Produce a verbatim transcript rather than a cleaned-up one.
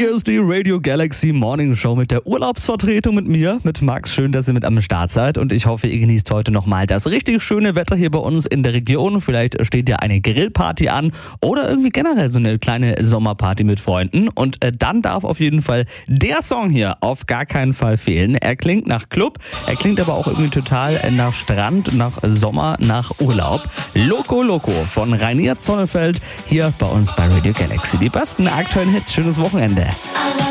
Hier ist die Radio Galaxy Morning Show mit der Urlaubsvertretung mit mir, mit Max. Schön, dass ihr mit am Start seid und ich hoffe, ihr genießt heute nochmal das richtig schöne Wetter hier bei uns in der Region. Vielleicht steht ja eine Grillparty an oder irgendwie generell so eine kleine Sommerparty mit Freunden und äh, dann darf auf jeden Fall der Song hier auf gar keinen Fall fehlen. Er klingt nach Club, er klingt aber auch irgendwie total nach Strand, nach Sommer, nach Urlaub. Loco Loco von Rainier Zonnefeld hier bei uns bei Radio Galaxy. Die besten aktuellen Hits. Schönes Wochenende.